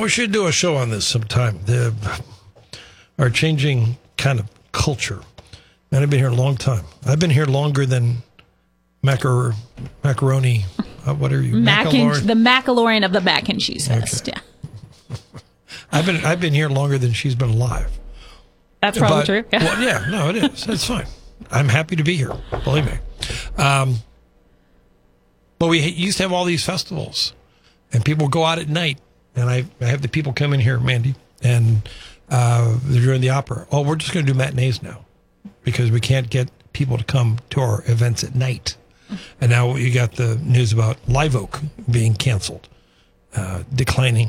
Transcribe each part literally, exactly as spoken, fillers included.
we should do a show on this sometime. The our changing kind of culture. Man, I've been here a long time. I've been here longer than macar- macaroni. Uh, what are you? Mac and, the Macalorian of the Mac and Cheese Fest. Okay. Yeah. I've been I've been here longer than she's been alive. That's probably but, true. Well, yeah, no, it is. It's fine. I'm happy to be here. Believe me. Um, but we used to have all these festivals, and people go out at night. And I, I have the people come in here, Mandy, and uh, they're doing the opera. Oh, we're just going to do matinees now because we can't get people to come to our events at night. And now you got the news about Live Oak being canceled, uh, declining.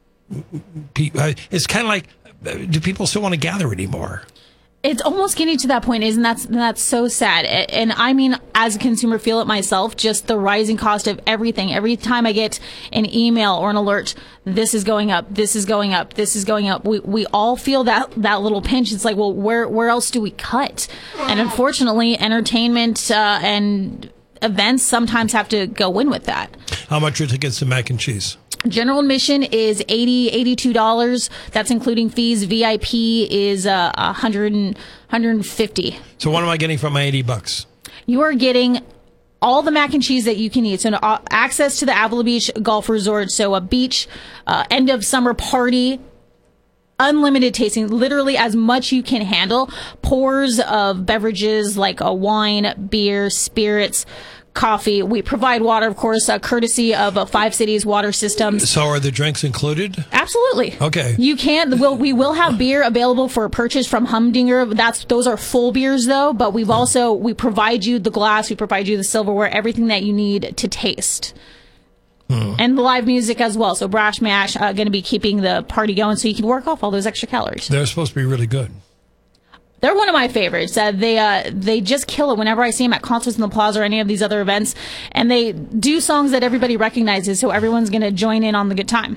It's kind of like, do people still want to gather anymore? It's almost getting to that point, isn't that's that's so sad. And I mean, as a consumer, feel it myself. Just the rising cost of everything. Every time I get an email or an alert, this is going up, this is going up, this is going up. We we all feel that that little pinch. It's like, well, where where else do we cut? And unfortunately, entertainment uh, and events sometimes have to go in with that. How much are tickets to Mac and Cheese? General admission is eighty dollars, eighty-two dollars. That's including fees. V I P is uh, one hundred, one hundred fifty dollars. So what am I getting for my eighty bucks? You are getting all the mac and cheese that you can eat. So uh, access to the Avila Beach Golf Resort. So a beach, uh, end of summer party, unlimited tasting, literally as much you can handle. Pours of beverages like a wine, beer, spirits, coffee. We provide water, of course, uh, courtesy of uh, Five Cities Water Systems. So are the drinks included? Absolutely. Okay. You can. We'll, we will have beer available for purchase from Humdinger. That's those are full beers though. But we've also we provide you the glass, we provide you the silverware, everything that you need to taste. Hmm. And the live music as well. So Brash Mash uh, going to be keeping the party going, so you can work off all those extra calories. They're supposed to be really good. They're one of my favorites. Uh, they uh, they just kill it whenever I see them at concerts in the Plaza or any of these other events. And they do songs that everybody recognizes, so everyone's going to join in on the good time.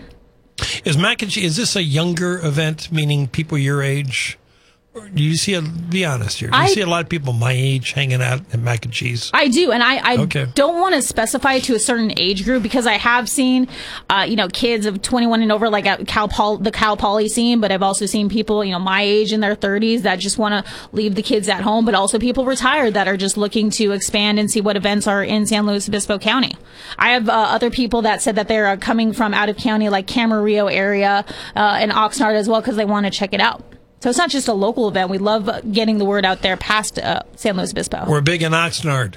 Is Mac and Cheese, is this a younger event, meaning people your age? Or do you see, a, be honest here, do you I, see a lot of people my age hanging out at Mac and Cheese? I do, and I, I okay. don't want to specify to a certain age group because I have seen, uh, you know, kids of twenty-one and over, like at Cal Poly, the Cal Poly scene, but I've also seen people, you know, my age in their thirties that just want to leave the kids at home, but also people retired that are just looking to expand and see what events are in San Luis Obispo County. I have uh, other people that said that they're uh, coming from out of county, like Camarillo area uh, and Oxnard as well, because they want to check it out. So it's not just a local event. We love getting the word out there past uh, San Luis Obispo. We're big in Oxnard.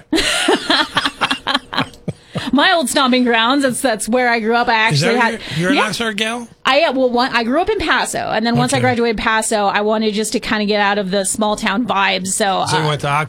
My old stomping grounds. That's that's where I grew up. I actually Is that had. You're, you're yeah. an Oxnard gal? I well, one, I grew up in Paso, and then once okay. I graduated Paso, I wanted just to kind of get out of the small town vibes. So, so uh, you went to Oxnard.